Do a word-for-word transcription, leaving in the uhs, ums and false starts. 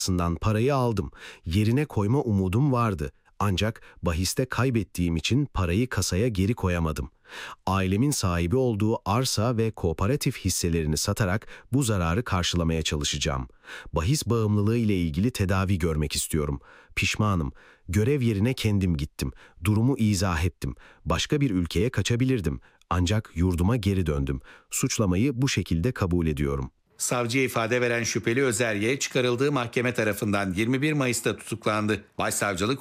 Bankasından parayı aldım. Yerine koyma umudum vardı. Ancak bahiste kaybettiğim için parayı kasaya geri koyamadım. Ailemin sahibi olduğu arsa ve kooperatif hisselerini satarak bu zararı karşılamaya çalışacağım. Bahis bağımlılığı ile ilgili tedavi görmek istiyorum. Pişmanım. Görev yerine kendim gittim. Durumu izah ettim. Başka bir ülkeye kaçabilirdim. Ancak yurduma geri döndüm. Suçlamayı bu şekilde kabul ediyorum. Savcıya ifade veren şüpheli Özerye çıkarıldığı mahkeme tarafından yirmi bir Mayıs'ta tutuklandı. Başsavcılık